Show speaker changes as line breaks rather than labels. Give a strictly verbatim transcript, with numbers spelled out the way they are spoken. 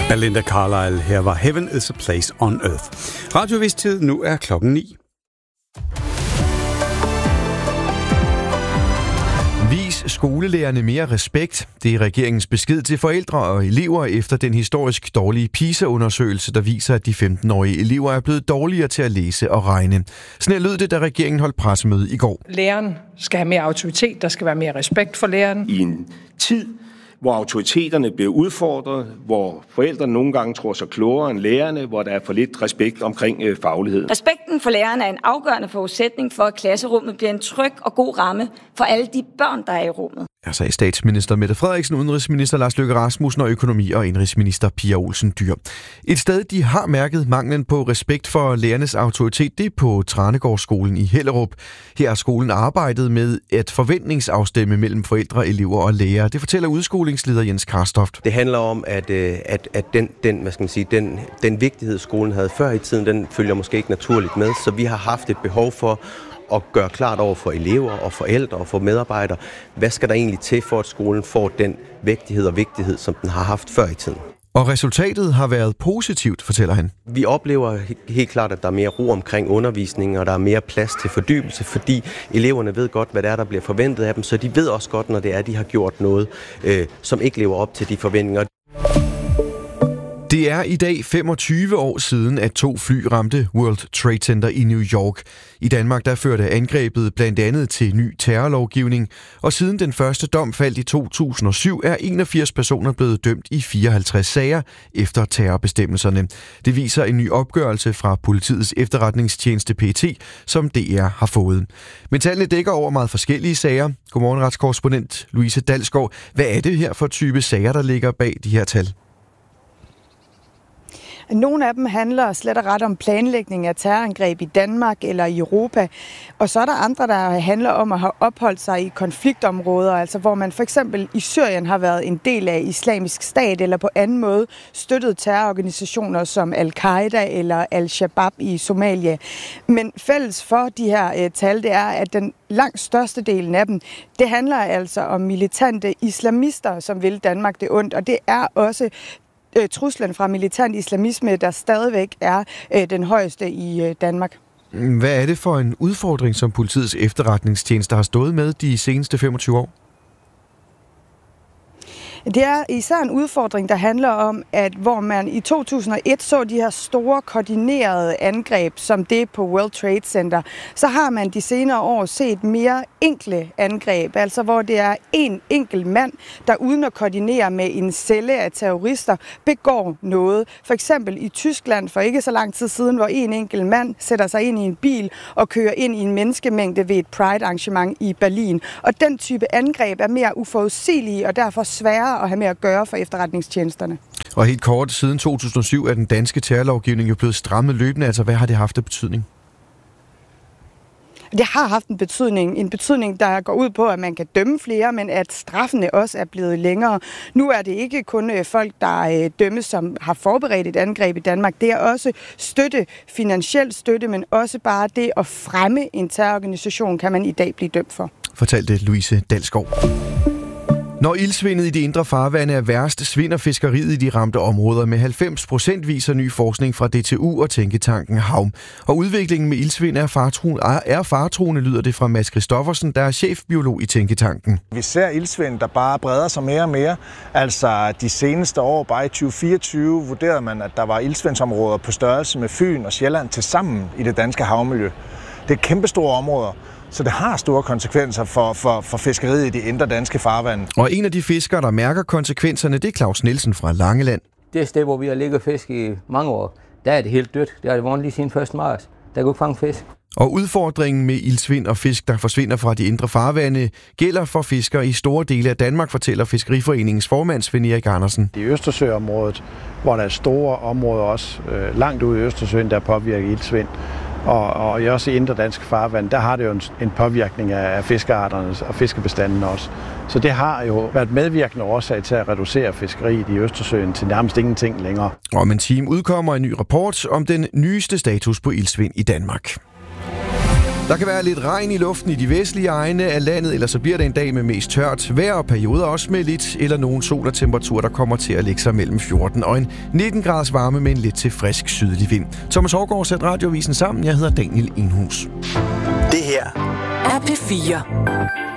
Belinda Carlisle, her var Heaven is a Place on Earth. Radiovidstid, nu er klokken ni.
Vis skolelærerne mere respekt. Det er regeringens besked til forældre og elever efter den historisk dårlige PISA-undersøgelse, der viser, at de femten-årige elever er blevet dårligere til at læse og regne. Sådan lød det, da regeringen holdt pressemøde i går.
Læreren skal have mere autoritet, der skal være mere respekt for læreren.
I en tid, hvor autoriteterne bliver udfordret, hvor forældrene nogle gange tror sig klogere end lærerne, hvor der er for lidt respekt omkring øh, faglighed.
Respekten for lærerne er en afgørende forudsætning for, at klasserummet bliver en tryg og god ramme for alle de børn, der er i rummet.
Jeg sagde statsminister Mette Frederiksen, udenrigsminister Lars Løkke Rasmussen og økonomi- og indrigsminister Pia Olsen Dyhr. Et sted, de har mærket manglen på respekt for lærernes autoritet, det er på Tranegårdsskolen i Hellerup. Her har skolen arbejdet med at forventningsafstemme mellem forældre, elever og lærere. Det fortæller udskolingsleder Jens Karstoft.
Det handler om, at, at, at den, den, hvad skal man sige, den, den vigtighed, skolen havde før i tiden, den følger måske ikke naturligt med. Så vi har haft et behov for at gøre klart over for elever og forældre og for medarbejdere, hvad skal der egentlig til for, at skolen får den vægtighed og vigtighed, som den har haft før i tiden.
Og resultatet har været positivt, fortæller han.
Vi oplever helt klart, at der er mere ro omkring undervisningen, og der er mere plads til fordybelse, fordi eleverne ved godt, hvad det er, der bliver forventet af dem, så de ved også godt, når det er, de har gjort noget, øh, som ikke lever op til de forventninger.
Det er i dag femogtyve år siden, at to fly ramte World Trade Center i New York. I Danmark der førte angrebet blandt andet til ny terrorlovgivning, og siden den første dom faldt i to tusind og syv, er enogfirs personer blevet dømt i fireoghalvtreds sager efter terrorbestemmelserne. Det viser en ny opgørelse fra politiets efterretningstjeneste P E T, som D R har fået. Men tallene dækker over meget forskellige sager. Godmorgen, retskorrespondent Louise Dalsgaard. Hvad er det her for type sager, der ligger bag de her tal?
Nogle af dem handler slet og ret om planlægning af terrorangreb i Danmark eller i Europa. Og så er der andre, der handler om at have opholdt sig i konfliktområder, altså hvor man for eksempel i Syrien har været en del af Islamisk Stat eller på anden måde støttet terrororganisationer som Al-Qaida eller Al-Shabaab i Somalia. Men fælles for de her tal, det er, at den langt største delen af dem, det handler altså om militante islamister, som vil Danmark det ondt, og det er også truslen fra militant islamisme, der stadigvæk er øh, den højeste i øh, Danmark.
Hvad er det for en udfordring, som politiets efterretningstjeneste har stået med de seneste femogtyve år?
Det er især en udfordring, der handler om, at hvor man i to tusind og et så de her store koordinerede angreb, som det på World Trade Center, så har man de senere år set mere enkle angreb, altså hvor det er en enkelt mand, der uden at koordinere med en celle af terrorister, begår noget. For eksempel i Tyskland for ikke så lang tid siden, hvor en enkelt mand sætter sig ind i en bil og kører ind i en menneskemængde ved et Pride-arrangement i Berlin. Og den type angreb er mere uforudsigelige og derfor sværere at have med at gøre for efterretningstjenesterne.
Og helt kort, siden to tusind og syv er den danske terrorlovgivning jo blevet strammet løbende. Altså, hvad har det haft af betydning?
Det har haft en betydning. En betydning, der går ud på, at man kan dømme flere, men at straffene også er blevet længere. Nu er det ikke kun folk, der dømmes, som har forberedt et angreb i Danmark. Det er også støtte, finansiel støtte, men også bare det at fremme en terrororganisation, kan man i dag blive dømt for.
Fortalte Louise Dalsgaard. Når ildsvindet i de indre farvande er værst, svinder fiskeriet i de ramte områder med halvfems procent, viser ny forskning fra D T U og tænketanken Havm. Og udviklingen med ildsvind er faretruende, er faretruende, lyder det fra Mads Christoffersen, der er chefbiolog i tænketanken.
Vi ser ildsvind, der bare breder sig mere og mere. Altså de seneste år, bare i tyve fireogtyve, vurderede man, at der var ildsvindsområder på størrelse med Fyn og Sjælland til sammen i det danske havmiljø. Det er kæmpestore områder. Så det har store konsekvenser for, for, for fiskeriet i de indre danske farvande.
Og en af de fiskere, der mærker konsekvenserne, det er Claus Nielsen fra Langeland.
Det sted, hvor vi har ligget fisk i mange år, der er det helt dødt. Det har det været lige siden første marts. Der kan ikke fange fisk.
Og udfordringen med ildsvind og fisk, der forsvinder fra de indre farvande, gælder for fiskere i store dele af Danmark, fortæller Fiskeriforeningens formand Svend Erik Andersen.
I Østersøområdet, hvor der er store områder også øh, langt ude i Østersøen, der påvirker ildsvind, Og, og også i indre danske farvand, der har det jo en, en påvirkning af, af fiskearterne og fiskebestanden også. Så det har jo været medvirkende årsag til at reducere fiskeriet i Østersøen til nærmest ingenting længere.
Om en time udkommer en ny rapport om den nyeste status på ildsvind i Danmark. Der kan være lidt regn i luften i de vestlige egne af landet, eller så bliver det en dag med mest tørt vejr og perioder også med lidt eller nogen sol og temperatur, der kommer til at lægge sig mellem fjorten og en nitten graders varme med en lidt til frisk sydlig vind. Thomas Hårgaard sætter Radiovisen sammen. Jeg hedder Daniel Enhus.
Det her er P fire.